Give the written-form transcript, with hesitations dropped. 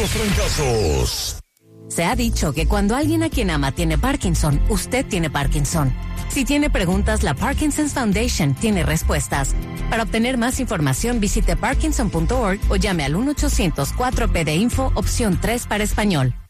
Los trancazos. Se ha dicho que cuando alguien a quien ama tiene Parkinson, usted tiene Parkinson. Si tiene preguntas, la Parkinson's Foundation tiene respuestas. Para obtener más información, visite parkinson.org o llame al 1-800-4PD-INFO, opción 3 para español.